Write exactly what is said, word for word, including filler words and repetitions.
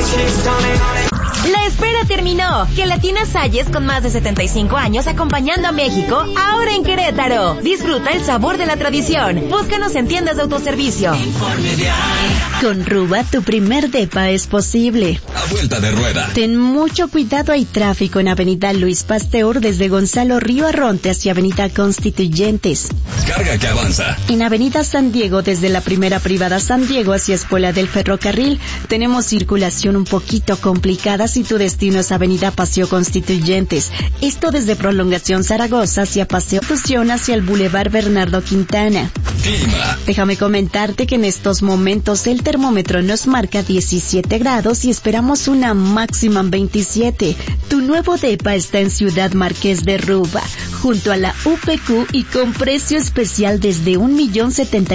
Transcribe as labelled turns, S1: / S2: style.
S1: La espera terminó. Gelatina Salles con más de setenta y cinco años acompañando a México, ahora en Querétaro. Disfruta el sabor de la tradición. Búscanos en tiendas de autoservicio.
S2: Con Ruba, tu primer depa es posible.
S3: A vuelta de rueda.
S2: Ten mucho cuidado, hay tráfico en Avenida Luis Pasteur desde Gonzalo Río Arronte hacia Avenida Constituyentes.
S3: Carga que avanza.
S2: En Avenida San Diego desde la primera privada San Diego hacia Escuela del Ferrocarril tenemos circulación un poquito complicada si tu destino es Avenida Paseo Constituyentes. Esto desde Prolongación Zaragoza hacia Paseo Fusión hacia el Boulevard Bernardo Quintana.
S3: Clima.
S2: Déjame comentarte que en estos momentos el termómetro nos marca diecisiete grados y esperamos una máxima en veintisiete. Tu nuevo depa está en Ciudad Marqués de Ruba, junto a la U P Q y con precio especial desde un millón setenta